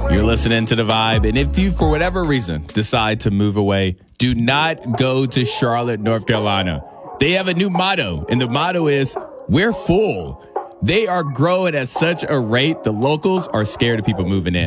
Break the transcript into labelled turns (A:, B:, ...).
A: You're listening to The Vibe. And if you, for whatever reason, decide to move away, do not go to Charlotte, North Carolina. They have a new motto, and the motto is, we're full. They are growing at such a rate, the locals are scared of people moving in.